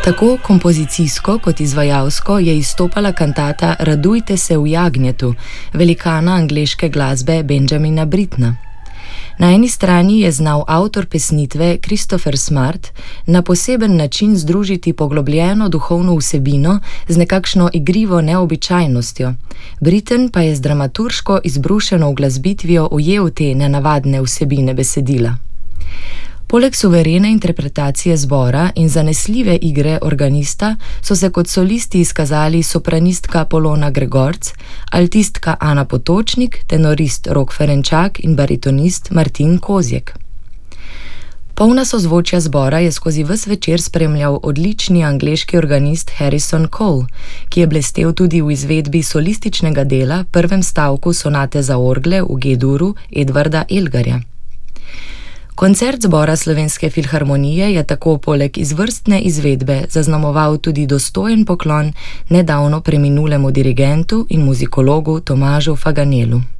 Tako kompozicijsko kot izvajalsko je izstopala kantata Radujte se v jagnjetu, velikana angleške glasbe Benjamina Brittna. Na eni strani je znal avtor pesnitve Christopher Smart na poseben način združiti poglobljeno duhovno vsebino z nekakšno igrivo neobičajnostjo. Britten pa je z dramaturško izbrušeno uglasbitvijo ujel te nenavadne vsebine besedila. Poleg suverene interpretacije zbora in zanesljive igre organista so se kot solisti izkazali sopranistka Polona Gregorc, altistka Ana Potočnik, tenorist Rok Ferenčak in baritonist Martin Kozjek. Polna sozvočja zbora je skozi ves večer spremljal odlični angleški organist Harrison Cole, ki je blestel tudi v izvedbi solističnega dela prvem stavku sonate za orgle v G-duru Edvarda Elgarja. Koncert zbora Slovenske filharmonije je tako poleg izvrstne izvedbe zaznamoval tudi dostojen poklon nedavno preminulemu dirigentu in muzikologu Tomažu Faganelu.